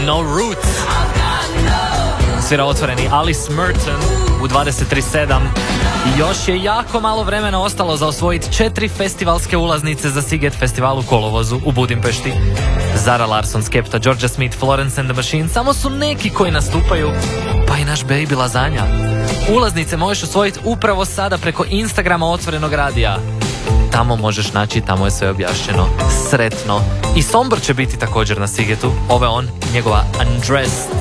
No Roots. Svira otvoreni Alice Merton u 23.7. I još je jako malo vremena ostalo za osvojiti 4 festivalske ulaznice za Siget festival u kolovozu u Budimpešti. Zara Larsson, Skepta, Georgia Smith, Florence and the Machine samo su neki koji nastupaju, pa i naš Baby Lazanja. Ulaznice možeš osvojiti upravo sada preko Instagrama Otvorenog radija. Tamo možeš naći, tamo je sve objašnjeno. Sretno. I Sombor će biti također na Sigetu. Ovo je on, njegova Undressed.